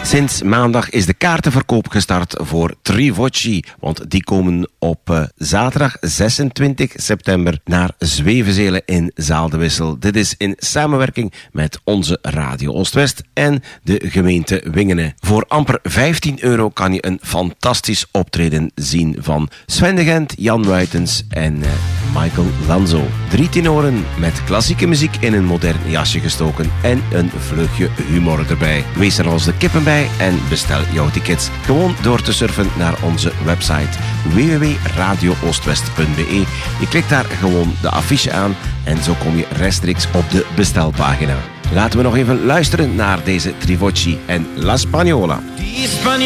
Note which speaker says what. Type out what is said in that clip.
Speaker 1: Sinds maandag is de kaartenverkoop gestart voor Trivocci, want die komen op zaterdag 26 september naar Zwevenzelen in Zaal de Wissel. Dit is in samenwerking met onze Radio Oost-West en de gemeente Wingene. Voor amper €15 kan je een fantastisch optreden zien van Sven de Gent, Jan Wuitens en Michael Lanzo. 3 tenoren met klassieke muziek in een modern jasje gestoken en een vleugje humor erbij. Wees er als de kippen bij en bestel jouw tickets gewoon door te surfen naar onze website www.radiooostwest.be. Je klikt daar gewoon de affiche aan en zo kom je rechtstreeks op de bestelpagina. Laten we nog even luisteren naar deze Trivocci en La Spagnola.